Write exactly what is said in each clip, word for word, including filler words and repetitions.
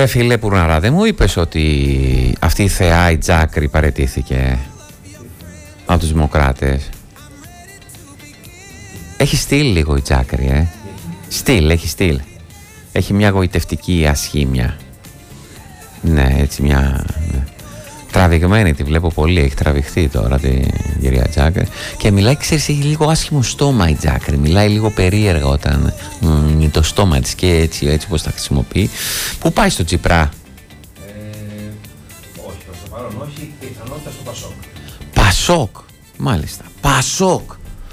Ρε φίλε Πουρναρά, δεν μου είπες ότι αυτή η θεά η Τζάκρη παραιτήθηκε από τους Δημοκράτες? Έχει στυλ λίγο η Τζάκρη, ε. Στυλ, έχει στυλ. Έχει μια γοητευτική ασχήμια. Ναι, έτσι μια... Ναι. Τραβηγμένη τη βλέπω πολύ, έχει τραβηχθεί τώρα τη κυρία Τζάκρη. Και μιλάει, ξέρεις, έχει λίγο άσχημο στόμα η Τζάκρη. Μιλάει λίγο περίεργα όταν μ, το στόμα της και έτσι, έτσι όπως τα χρησιμοποιεί. Πού πάει στο Τσιπρά? Ε, όχι, προς το παρόν όχι, πιθανότητα στο Πασόκ. Πασόκ, μάλιστα. Πασόκ.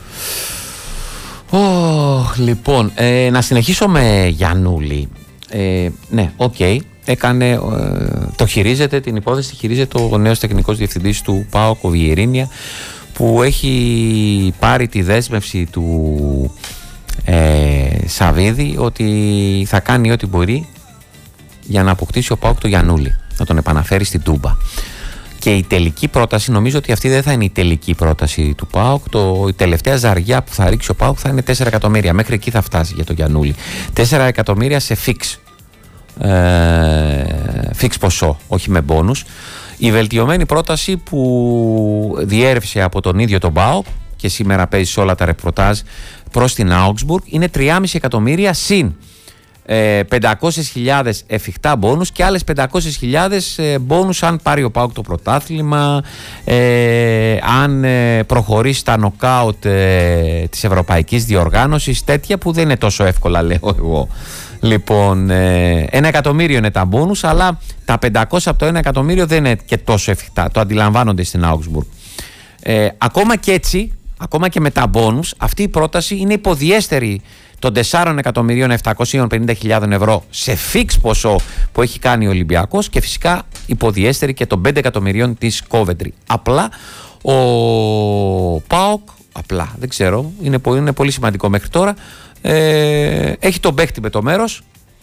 Oh, λοιπόν, ε, να συνεχίσω με Γιαννούλη. Ε, ναι, οκ. Okay. Έκανε, ε, το χειρίζεται, την υπόθεση χειρίζεται ο νέος τεχνικός διευθυντής του ΠΑΟΚ, ο Βιερίνια, που έχει πάρει τη δέσμευση του ε, Σαββίδη ότι θα κάνει ό,τι μπορεί για να αποκτήσει ο ΠΑΟΚ το Γιαννούλη, να τον επαναφέρει στην Τούμπα. Και η τελική πρόταση, νομίζω ότι αυτή δεν θα είναι η τελική πρόταση του ΠΑΟΚ. Το, η τελευταία ζαριά που θα ρίξει ο ΠΑΟΚ θα είναι τέσσερα εκατομμύρια. Μέχρι εκεί θα φτάσει για το Γιαννούλη. τέσσερα εκατομμύρια σε φίξ. Ε, φίξ ποσό, όχι με μπόνους. Η βελτιωμένη πρόταση που διέρευσε από τον ίδιο τον ΠΑΟΚ και σήμερα παίζει σε όλα τα ρεπορτάζ προς την Augsburg είναι τρία κόμμα πέντε εκατομμύρια συν ε, πεντακόσιες χιλιάδες εφικτά μπόνους και άλλες πεντακόσιες χιλιάδες ε, μπόνους αν πάρει ο ΠΑΟΚ το πρωτάθλημα, ε, αν ε, προχωρήσει στα νοκάουτ ε, της Ευρωπαϊκής Διοργάνωσης, τέτοια που δεν είναι τόσο εύκολα, λέω εγώ. Λοιπόν, ε, ένα εκατομμύριο είναι τα μπόνους, αλλά τα πεντακόσια από το ένα εκατομμύριο δεν είναι και τόσο εφικτά. Το αντιλαμβάνονται στην Augsburg. Ε, ακόμα και έτσι, ακόμα και με τα μπόνους, αυτή η πρόταση είναι υποδιέστερη των τεσσάρων εκατομμυρίων επτακόσιες πενήντα χιλιάδες ευρώ σε φίξ ποσό που έχει κάνει ο Ολυμπιακός και φυσικά υποδιέστερη και των πέντε εκατομμυρίων της Κόβεντρι. Απλά ο ΠΑΟΚ, απλά δεν ξέρω, είναι, είναι πολύ σημαντικό μέχρι τώρα. Ε, έχει τον παίχτη με το μέρος.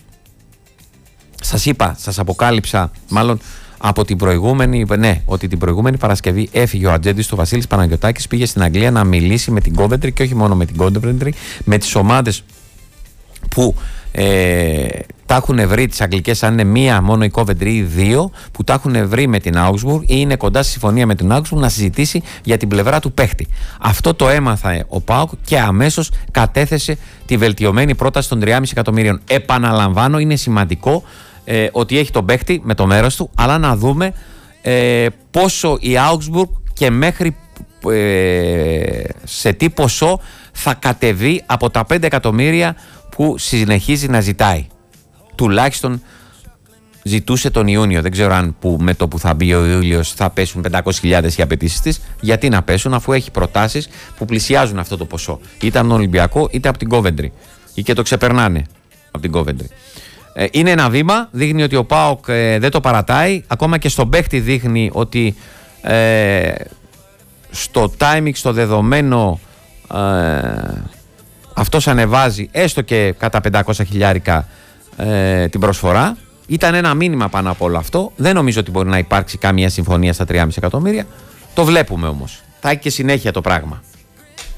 Σας είπα, σας αποκάλυψα μάλλον από την προηγούμενη, ναι, ότι την προηγούμενη Παρασκευή έφυγε ο ατζέντης του Βασίλης Παναγιωτάκης, πήγε στην Αγγλία να μιλήσει με την Coventry και όχι μόνο με την Coventry, με τις ομάδες που ε, τα έχουν βρει, τις αγγλικές, αν είναι μία μόνο η Coventry ή δύο, που τα έχουν βρει με την Augsburg ή είναι κοντά στη συμφωνία με την Augsburg, να συζητήσει για την πλευρά του παίχτη. Αυτό το έμαθα ο ΠΑΟΚ και αμέσως κατέθεσε τη βελτιωμένη πρόταση των τριάμισι εκατομμυρίων. Επαναλαμβάνω, είναι σημαντικό ε, ότι έχει τον παίχτη με το μέρος του, αλλά να δούμε ε, πόσο η Augsburg και μέχρι ε, σε τι ποσό θα κατεβεί από τα πέντε εκατομμύρια που συνεχίζει να ζητάει. Τουλάχιστον ζητούσε τον Ιούνιο. Δεν ξέρω αν που με το που θα μπει ο Ιούλιος θα πέσουν πεντακόσιες χιλιάδες οι απαιτήσεις της. Γιατί να πέσουν, αφού έχει προτάσεις που πλησιάζουν αυτό το ποσό. Είτε από τον Ολυμπιακό είτε από την Κόβεντρι. Ή και το ξεπερνάνε από την Κόβεντρι. Ε, είναι ένα βήμα, δείχνει ότι ο ΠΑΟΚ ε, δεν το παρατάει. Ακόμα και στον παίχτη δείχνει ότι ε, στο timing, στο δεδομένο, ε, αυτός ανεβάζει έστω και κατά πεντακόσια χιλιάρικα ε, την προσφορά. Ήταν ένα μήνυμα πάνω από όλο αυτό. Δεν νομίζω ότι μπορεί να υπάρξει καμία συμφωνία στα τρία κόμμα πέντε εκατομμύρια. Το βλέπουμε όμως. Θα έχει και συνέχεια το πράγμα.